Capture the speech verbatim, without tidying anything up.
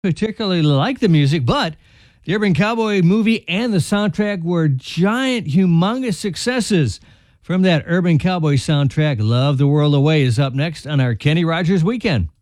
particularly like the music, but the Urban Cowboy movie and the soundtrack were giant, humongous successes. From that Urban Cowboy soundtrack, Love the World Away is up next on our Kenny Rogers Weekend.